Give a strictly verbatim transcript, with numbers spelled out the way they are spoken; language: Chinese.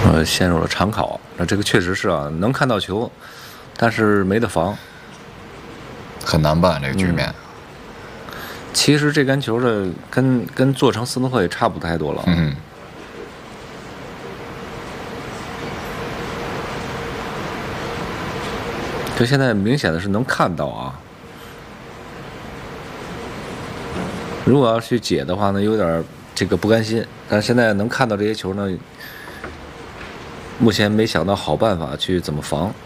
呃，陷入了长考。那这个确实是啊，能看到球，但是没得防， 很难办这个局面。 嗯、其实这杆球的跟跟做成斯诺克也差不太多了。 嗯。 这现在明显的是能看到啊。如果要去解的话呢，有点这个不甘心。但是现在能看到这些球呢，目前没想到好办法去怎么防。